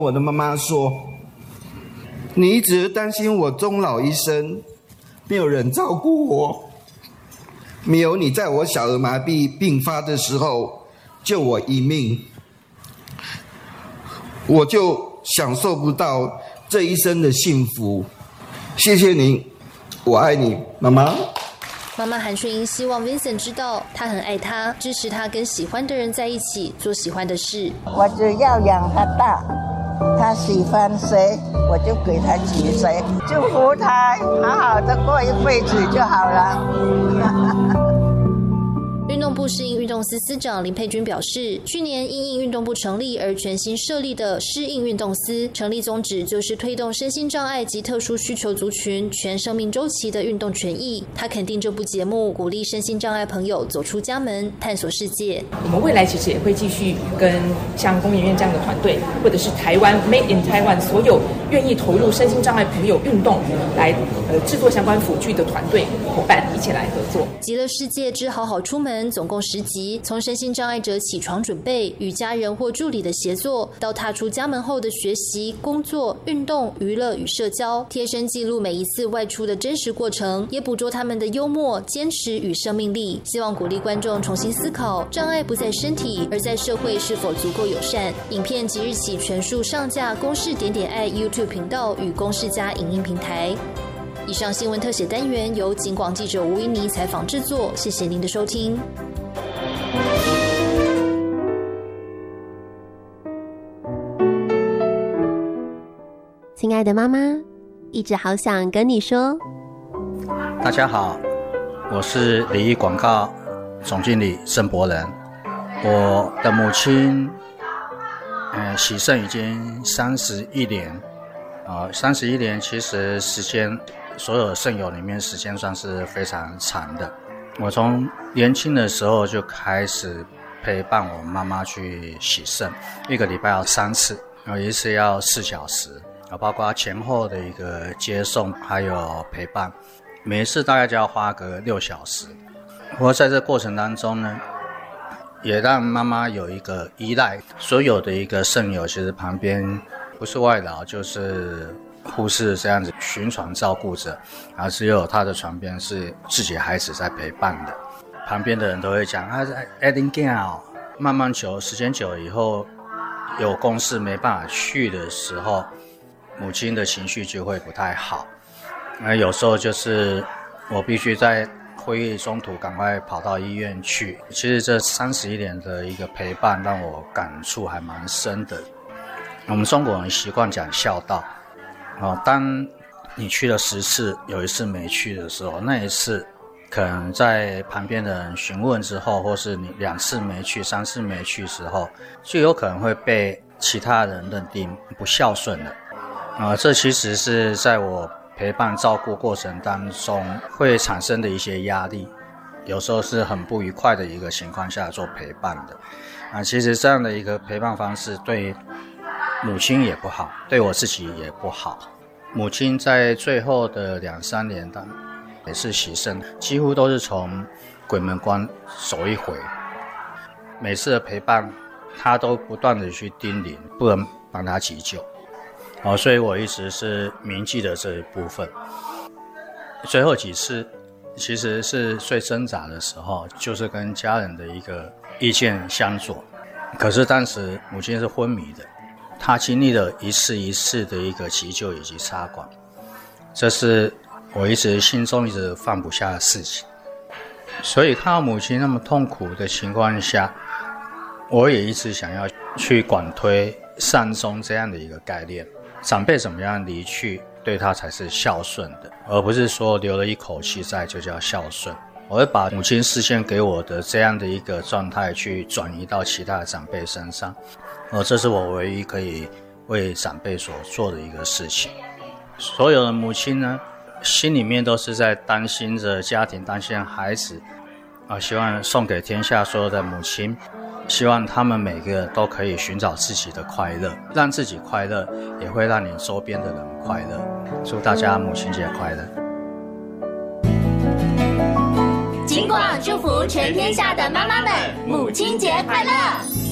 我的妈妈说，你一直担心我终老一生，没有人照顾我，没有你在我小儿麻痹病发的时候救我一命，我就享受不到这一生的幸福。谢谢您，我爱你，妈妈。 妈妈韩顺英希望 Vincent 知道，她很爱他，支持他跟喜欢的人在一起，做喜欢的事。 我只要养他大，他喜欢谁，我就给他娶谁，祝福他好好的过一辈子就好了。 运动部适应运动司司长林佩君表示，去年因应运动部成立而全新设立的适应运动司，成立宗旨就是推动身心障碍及特殊需求族群全生命周期的运动权益。他肯定这部节目鼓励身心障碍朋友走出家门，探索世界。 我们未来其实也会继续跟像工研院这样的团队，或者是台湾 Made in Taiwan 所有愿意投入身心障碍朋友运动来制作相关辅具的团队伙伴一起来合作。 极乐世界之好好出门总共10集，从身心障碍者起床准备、与家人或助理的协作，到踏出家门后的学习、工作、运动、娱乐与社交，贴身记录每一次外出的真实过程，也捕捉他们的幽默、坚持与生命力。希望鼓励观众重新思考，障碍不在身体，而在社会是否足够友善。影片即日起全数上架公视点点爱 YouTube 频道与公视家影音平台。以上新闻特写单元由警广记者吴依妮采访制作，谢谢您的收听。 亲爱的妈妈，一直好想跟你说。 大家好，我是礼仪广告总经理盛博仁。我的母亲洗肾已经31年，31年其实时间，所有肾友里面时间算是非常长的。我从年轻的时候就开始陪伴我妈妈去洗肾，一个礼拜要3次，有一次要4小时，包括前后的一个接送还有陪伴，每一次大概就要花个6小时。不过在这过程当中呢，也让妈妈有一个依赖，所有的一个肾友其实旁边不是外劳就是护士这样子巡床照顾着，而只有他的床边是自己孩子在陪伴的。旁边的人都会讲慢慢时间久了以后，有公事没办法去的时候，母亲的情绪就会不太好。有时候就是我必须在会议中途赶快跑到医院去。其实这31年的一个陪伴让我感触还蛮深的。我们中国人习惯讲孝道，当你去了10次，有一次没去的时候，那一次可能在旁边的人询问之后，或是你2次没去、3次没去的时候，就有可能会被其他人认定不孝顺的。这其实是在我陪伴照顾过程当中会产生的一些压力，有时候是很不愉快的一个情况下做陪伴的。其实这样的一个陪伴方式对母亲也不好，对我自己也不好。母亲在最后的2-3年也是洗肾，几乎都是从鬼门关走一回。每次的陪伴，她都不断的去叮咛，不能帮她急救。所以我一直是铭记的这一部分。最后几次其实是最挣扎的时候，就是跟家人的一个意见相左。可是当时母亲是昏迷的，她经历了一次一次的一个急救以及插管，这是我一直心中一直放不下的事情。所以看到母亲那么痛苦的情况下，我也一直想要去广推善终这样的一个概念。长辈怎么样离去，对他才是孝顺的，而不是说留了一口气在就叫孝顺。我会把母亲视线给我的这样的一个状态去转移到其他的长辈身上，这是我唯一可以为长辈所做的一个事情。所有的母亲呢，心里面都是在担心着家庭，担心孩子，希望送给天下所有的母亲，希望他们每个都可以寻找自己的快乐，让自己快乐，也会让你周边的人快乐。祝大家母亲节快乐！ 警广祝福全天下的妈妈们，母亲节快乐！